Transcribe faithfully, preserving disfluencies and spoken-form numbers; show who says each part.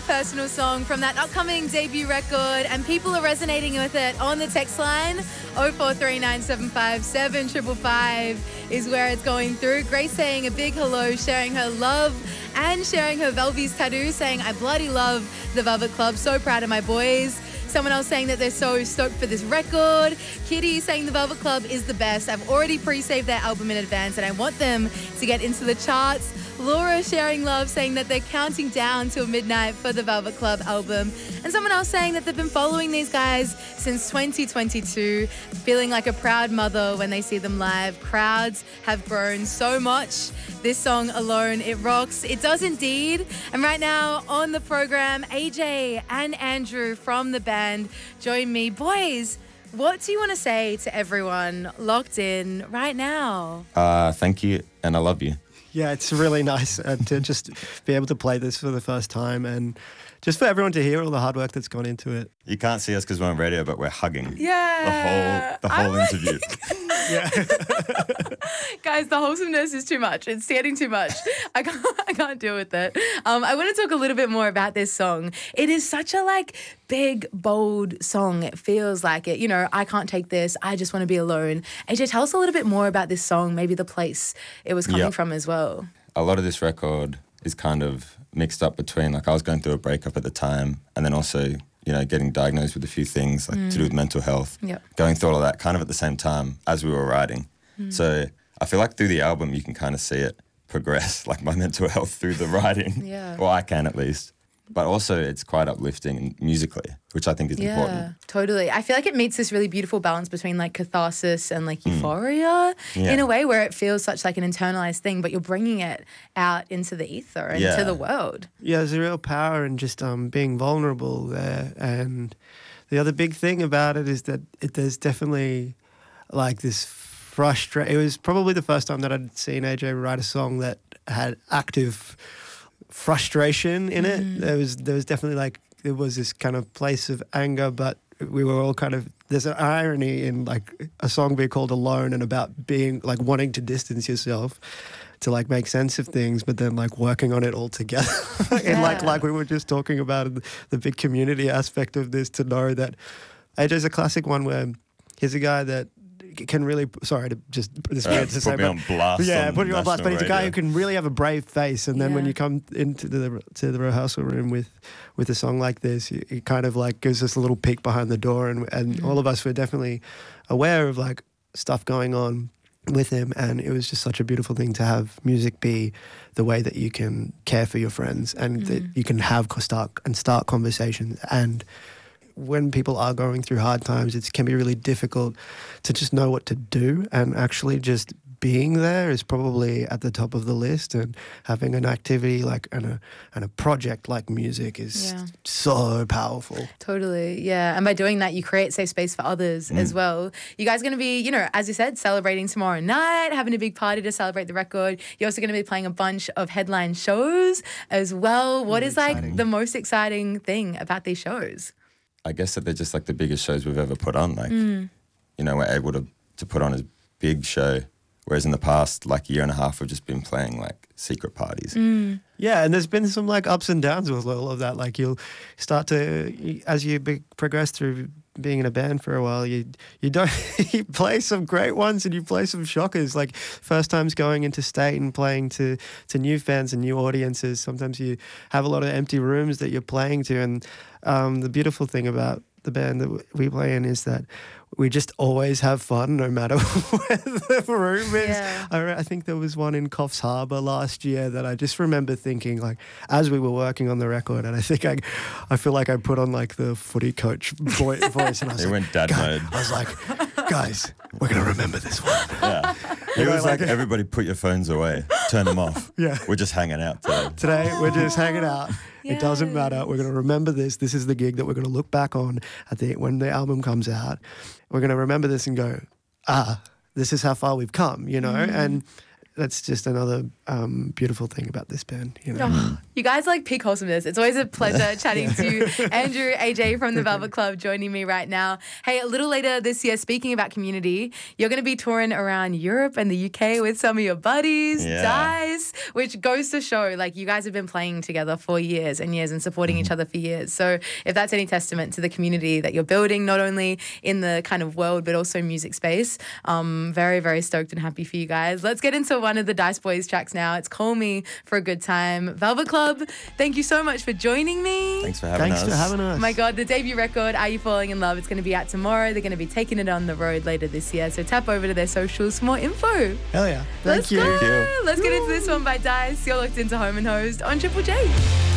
Speaker 1: personal song from that upcoming debut record, and people are resonating with it on the text line. oh four three nine seven five seven five five is where it's going through. Grace saying a big hello, sharing her love and sharing her Velvies tattoo, saying I bloody love the Velvet Club, so proud of my boys. Someone else saying that they're so stoked for this record. Kitty saying the Velvet Club is the best. I've already pre-saved their album in advance and I want them to get into the charts. Laura sharing love, saying that they're counting down till midnight for the Velvet Club album. And someone else saying that they've been following these guys since twenty twenty-two, feeling like a proud mother when they see them live. Crowds have grown so much. This song alone, it rocks. It does indeed. And right now on the program, A J and Andrew from the band join me. Boys, what do you want to say to everyone locked in right now?
Speaker 2: Uh, thank you, and I love you.
Speaker 3: Yeah, it's really nice uh, to just be able to play this for the first time and just for everyone to hear all the hard work that's gone into it.
Speaker 2: You can't see us because we're on radio, but we're hugging.
Speaker 1: Yeah.
Speaker 2: The whole, the whole
Speaker 1: like-
Speaker 2: interview.
Speaker 3: Yeah.
Speaker 1: Guys, the wholesomeness is too much. It's getting too much. I can't, I can't deal with it. Um, I want to talk a little bit more about this song. It is such a like big, bold song. It feels like it. You know, I can't take this. I just want to be alone. A J, tell us a little bit more about this song, maybe the place it was coming
Speaker 2: Yep.
Speaker 1: from as well.
Speaker 2: A lot of this record is kind of mixed up between, like, I was going through a breakup at the time and then also, you know, getting diagnosed with a few things, like, mm. to do with mental health.
Speaker 1: Yep.
Speaker 2: Going through all of that kind of at the same time as we were writing. Mm. So I feel like through the album you can kind of see it progress, like my mental health through the writing.
Speaker 1: Yeah.
Speaker 2: Or I can at least. But also it's quite uplifting musically, which I think is
Speaker 1: yeah,
Speaker 2: important.
Speaker 1: Totally. I feel like it meets this really beautiful balance between like catharsis and like euphoria
Speaker 2: Mm. Yeah.
Speaker 1: in a way where it feels such like an internalized thing, but you're bringing it out into the ether and
Speaker 2: Yeah.
Speaker 1: into the world.
Speaker 3: Yeah, there's a real power in just um, being vulnerable there. And the other big thing about it is that it, there's definitely like this frustration. It was probably the first time that I'd seen A J write a song that had active frustration in it.
Speaker 1: Mm.
Speaker 3: There was there was definitely like there was this kind of place of anger, but we were all kind of, there's an irony in like a song being called Alone and about being like wanting to distance yourself to like make sense of things, but then like working on it all together. and
Speaker 1: Yeah.
Speaker 3: like like we were just talking about the big community aspect of this, to know that A J's a classic one where he's a guy that can really, sorry to just, this
Speaker 2: Uh,
Speaker 3: weird to
Speaker 2: put
Speaker 3: say,
Speaker 2: me
Speaker 3: but
Speaker 2: on blast
Speaker 3: yeah,
Speaker 2: on
Speaker 3: put you on blast. But he's a guy who
Speaker 2: national
Speaker 3: can really have a brave face, and then when
Speaker 1: Yeah.
Speaker 3: you come into the to the rehearsal room with with a song like this, it, it kind of like gives us a little peek behind the door, and and
Speaker 1: Mm.
Speaker 3: all of us were definitely aware of like stuff going on with him, and it was just such a beautiful thing to have music be the way that you can care for your friends, and that you can have co- start and start conversations. And when people are going through hard times, it can be really difficult to just know what to do, and actually just being there is probably at the top of the list. And having an activity like and a and a project like music is
Speaker 1: Yeah.
Speaker 3: so powerful.
Speaker 1: Totally, yeah. And by doing that, you create safe space for others as well. You guys are going to be, you know, as you said, celebrating tomorrow night, having a big party to celebrate the record. You're also going to be playing a bunch of headline shows as well. What is like
Speaker 3: exciting.
Speaker 1: the most exciting thing about these shows?
Speaker 2: I guess that they're just like the biggest shows we've ever put on. Like, you know, we're able to, to put on a big show, whereas in the past, like year and a half, we've just been playing like secret parties.
Speaker 3: Yeah, and there's been some like ups and downs with all of that. Like you'll start to, as you be, progress through being in a band for a while, you you don't you play some great ones and you play some shockers. Like first times going into state and playing to to new fans and new audiences. Sometimes you have a lot of empty rooms that you're playing to, and um, the beautiful thing about the band that we play in is that we just always have fun no matter where the room is.
Speaker 1: Yeah.
Speaker 3: I, re- I think there was one in Coffs Harbour last year that I just remember thinking, like, as we were working on the record, and I think I I feel like I put on like the footy coach vo- voice, and I was
Speaker 2: He
Speaker 3: like,
Speaker 2: went dad
Speaker 3: "God,"
Speaker 2: mode.
Speaker 3: I was like, guys, we're going to remember this one.
Speaker 2: Yeah. He
Speaker 3: know,
Speaker 2: was like,
Speaker 3: like-
Speaker 2: everybody put your phones away, turn them off.
Speaker 3: Yeah.
Speaker 2: We're just hanging out today.
Speaker 3: Today, we're just hanging out. It doesn't matter.
Speaker 1: Yes.
Speaker 3: We're going to remember this. This is the gig that we're going to look back on at the when the album comes out. We're going to remember this and go, ah, this is how far we've come, you know? And that's just another um, beautiful thing about this band. You know,
Speaker 1: Oh, you guys like peak wholesomeness. It's always a pleasure chatting to you. Andrew, A J from the Velvet Club joining me right now. Hey, a little later this year, speaking about community, you're going to be touring around Europe and the U K with some of your buddies,
Speaker 2: Yeah.
Speaker 1: Dice, which goes to show, like, you guys have been playing together for years and years and supporting each other for years. So if that's any testament to the community that you're building, not only in the kind of world, but also music space, um, very, very stoked and happy for you guys. Let's get into one of the Dice Boys tracks now. It's Call Me for a Good Time. Velvet Club, thank you so much for joining me.
Speaker 2: Thanks for having
Speaker 3: thanks
Speaker 2: us.
Speaker 3: for having us.
Speaker 1: Oh my God, the debut record, Are You Falling in Love? It's going to be out tomorrow. They're going to be taking it on the road later this year. So tap over to their socials for more info.
Speaker 3: Hell yeah! Thank
Speaker 1: Let's
Speaker 3: you.
Speaker 1: go.
Speaker 2: Thank you.
Speaker 1: Let's get into this one by Dice. You're locked into Home and Host on Triple J.